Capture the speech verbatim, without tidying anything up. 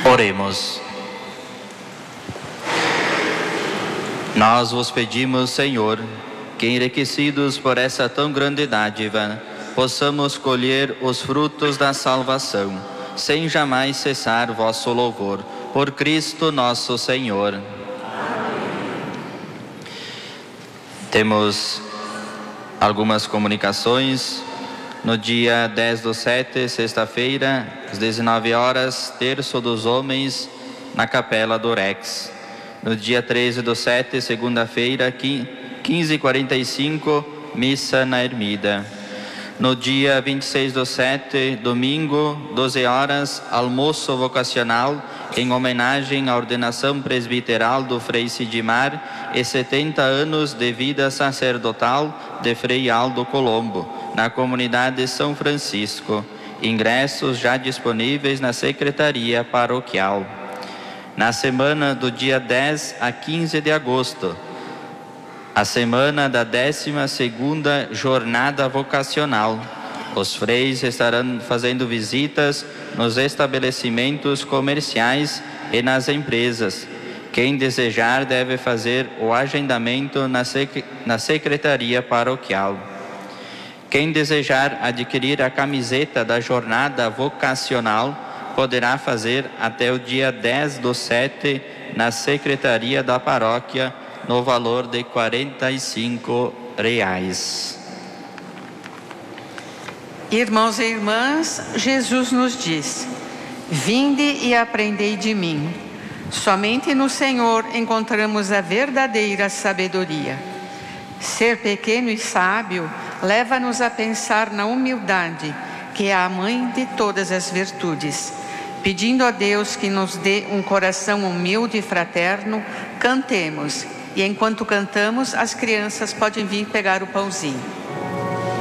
Oremos. Nós vos pedimos, Senhor, que enriquecidos por essa tão grande dádiva, possamos colher os frutos da salvação, sem jamais cessar vosso louvor. Por Cristo nosso Senhor. Amém. Temos algumas comunicações. No dia dez do sete, sexta-feira, às dezenove horas, terço dos homens na Capela do Rex. No dia treze do sete, segunda-feira, quinze e quarenta e cinco, missa na Ermida. No dia vinte e seis do sete, domingo, doze horas, almoço vocacional em homenagem à ordenação presbiteral do Frei Sidmar e setenta anos de vida sacerdotal de Frei Aldo Colombo, na comunidade São Francisco. Ingressos já disponíveis na secretaria paroquial. Na semana do dia dez a quinze de agosto, a semana da décima segunda jornada vocacional. Os freis estarão fazendo visitas nos estabelecimentos comerciais e nas empresas. Quem desejar deve fazer o agendamento na, sec na secretaria paroquial. Quem desejar adquirir a camiseta da jornada vocacional poderá fazer até o dia dez do sete na secretaria da paróquia, no valor de quarenta e cinco reais. Irmãos e irmãs, Jesus nos diz: vinde e aprendei de mim. Somente no Senhor encontramos a verdadeira sabedoria. Ser pequeno e sábio leva-nos a pensar na humildade, que é a mãe de todas as virtudes. Pedindo a Deus que nos dê um coração humilde e fraterno, cantemos. E enquanto cantamos, as crianças podem vir pegar o pãozinho.